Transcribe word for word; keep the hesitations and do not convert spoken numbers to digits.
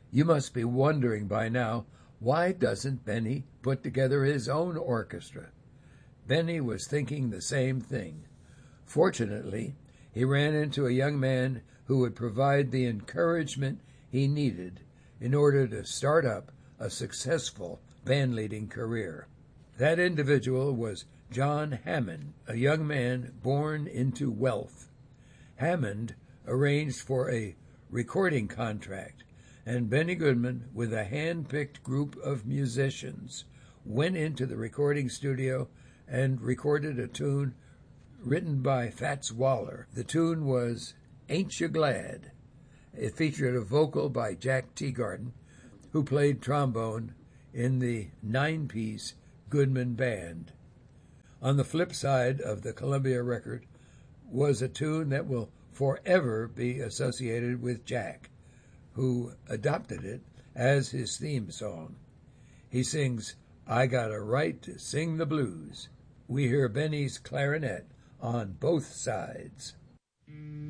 You must be wondering by now, why doesn't Benny put together his own orchestra? Benny was thinking the same thing. Fortunately, he ran into a young man who would provide the encouragement he needed in order to start up a successful band-leading career. That individual was John Hammond, a young man born into wealth. Hammond arranged for a recording contract, and Benny Goodman, with a hand-picked group of musicians, went into the recording studio and recorded a tune written by Fats Waller. The tune was Ain't You Glad? It featured a vocal by Jack Teagarden, who played trombone in the nine-piece Goodman Band. On the flip side of the Columbia record was a tune that will forever be associated with Jack, who adopted it as his theme song. He sings, I Got a Right to Sing the Blues. We hear Benny's clarinet on both sides.